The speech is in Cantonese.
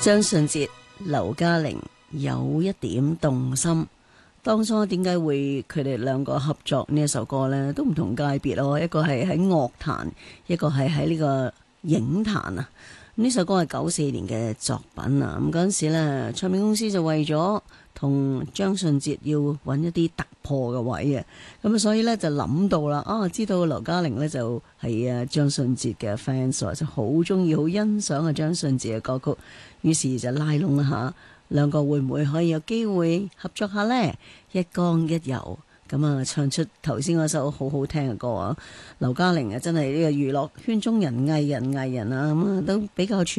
張信哲、劉嘉玲有一點動心。當初點解會佢哋兩個合作呢一首歌呢？都唔同界別咯，一個係喺樂壇，一個係喺呢個影壇啊。呢首歌係94年嘅作品啊。咁嗰陣時呢，唱片公司就為咗同張信哲要揾一啲突破嘅位啊，咁所以呢，就諗到啦，知道劉嘉玲呢就係張信哲嘅 fans，就好中意、好欣賞啊張信哲嘅歌曲，於是就拉攏一下。兩個會唔會可以有機會合作下呢？一江一遊咁啊，唱出頭先嗰首好好聽嘅歌啊！劉嘉玲啊，真係呢個娛樂圈中人、藝人啊，咁啊都比較